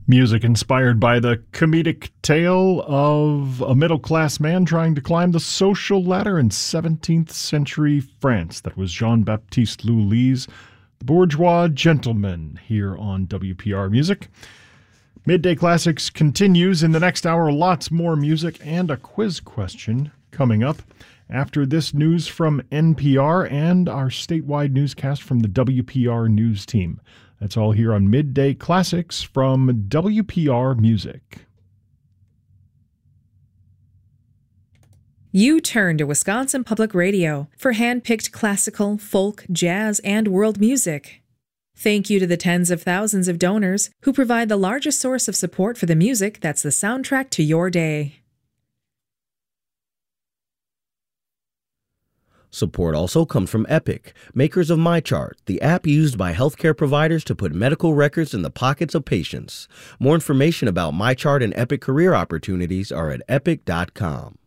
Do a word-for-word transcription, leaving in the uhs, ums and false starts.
Music inspired by the comedic tale of a middle-class man trying to climb the social ladder in seventeenth century France. That was Jean-Baptiste Lully's The Bourgeois Gentleman here on W P R Music. Midday Classics continues in the next hour. Lots more music and a quiz question coming up after this news from N P R and our statewide newscast from the W P R News team. That's all here on Midday Classics from W P R Music. You turn to Wisconsin Public Radio for hand-picked classical, folk, jazz, and world music. Thank you to the tens of thousands of donors who provide the largest source of support for the music that's the soundtrack to your day. Support also comes from Epic, makers of MyChart, the app used by healthcare providers to put medical records in the pockets of patients. More information about MyChart and Epic career opportunities are at epic dot com.